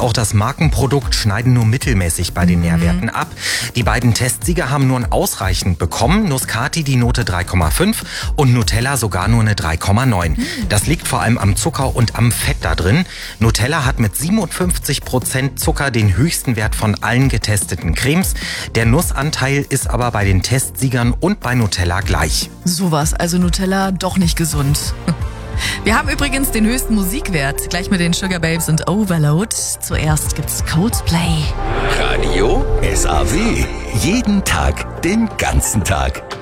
auch das Markenprodukt schneiden nur mittelmäßig bei den Nährwerten ab. Die beiden Testsieger haben nun ausreichend bekommen. Muscati die Note 3,5 und Nutella sogar nur eine 3,9. Das liegt vor allem am Zucker und am Fett da drin. Nutella hat mit 57% Zucker den höchsten Wert von allen getesteten Cremes. Der Nussanteil ist aber bei den Testsiegern und bei Nutella gleich. Sowas, also Nutella doch nicht gesund. Wir haben übrigens den höchsten Musikwert, gleich mit den Sugar Babes und Overload. Zuerst gibt's Coldplay. Radio SAW. Jeden Tag, den ganzen Tag.